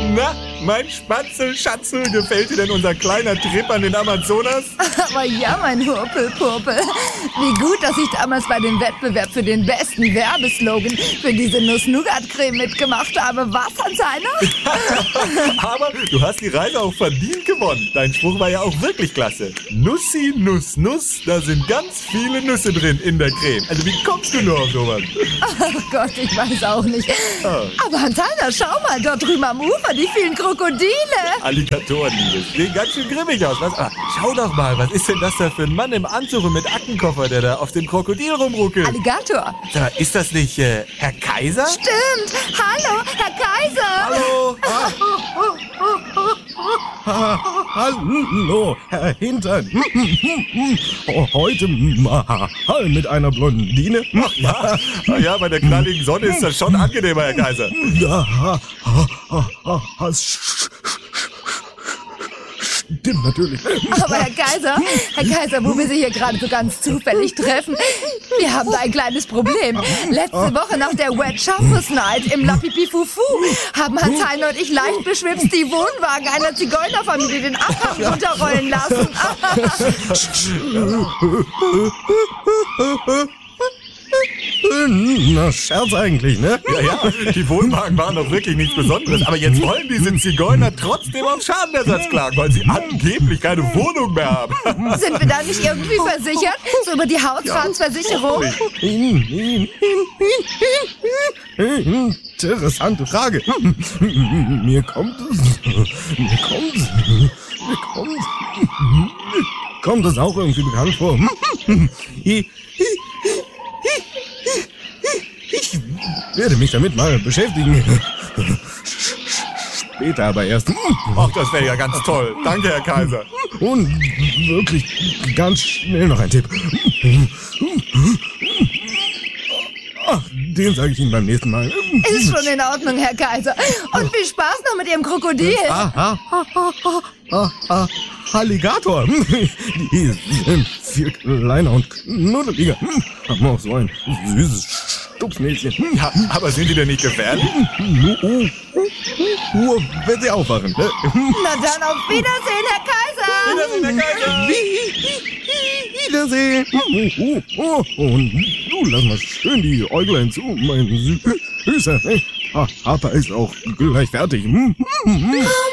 Na, mein Spatzel, Schatzel, gefällt dir denn unser kleiner Trip an den Amazonas? Aber ja, mein Hurpelpurpel. Wie gut, dass ich damals bei dem Wettbewerb für den besten Werbeslogan für diese Nuss-Nougat-Creme mitgemacht habe. Was, Hans-Heiner? Aber du hast die Reise auch verdient gewonnen. Dein Spruch war ja auch wirklich klasse. Nussi, Nuss, Nuss, da sind ganz viele Nüsse drin in der Creme. Also wie kommst du nur auf sowas? Ach Gott, ich weiß auch nicht. Aber Hans-Heiner, schau mal, dort drüben am Ufer, die vielen Krokodile. Alligatoren, Liebes. Sehen ganz schön grimmig aus. Was? Ah, schau doch mal, was ist denn das da für ein Mann im Anzug und mit Aktenkoffer, der da auf dem Krokodil rumruckelt? Alligator. Sag mal, ist das nicht Herr Kaiser? Stimmt. Hallo, Herr Kaiser. Hallo? Hallo, Herr Hintern. Heute mal mit einer Blondine. Ja, bei der knalligen Sonne ist das schon angenehmer, Herr Kaiser. Ja, stimmt natürlich. Aber Herr Kaiser, wo wir Sie hier gerade so ganz zufällig treffen, wir haben da ein kleines Problem. Letzte Woche nach der Wet Shampoo Night im La Pipi Fufu haben Hans-Heiner und ich leicht beschwipst die Wohnwagen einer Zigeunerfamilie den Abhang runterrollen lassen. Na, Scherz eigentlich, ne? Ja, die Wohnwagen waren doch wirklich nichts Besonderes. Aber jetzt wollen diese Zigeuner trotzdem auf Schadenersatz klagen, weil sie angeblich keine Wohnung mehr haben. Sind wir da nicht irgendwie versichert? So über die Hausratsversicherung? Interessante Frage. Mir kommt es auch irgendwie bekannt vor. Ich werde mich damit mal beschäftigen. Später aber erst. Ach, das wäre ja ganz toll. Danke, Herr Kaiser. Und wirklich ganz schnell noch ein Tipp. Ach, den sage ich Ihnen beim nächsten Mal. Ist schon in Ordnung, Herr Kaiser. Und viel Spaß noch mit Ihrem Krokodil. Alligator. Die sind viel kleiner und knuddeliger. Haben auch so ein süßes Stupsmädchen. Ja, aber sind die denn nicht gefährlich? Nur wenn sie aufwachen. Na dann auf Wiedersehen, Herr Kaiser. Wiedersehen. Und du lass mal schön die Äuglein zu, mein Süßer. Papa ist auch gleich fertig.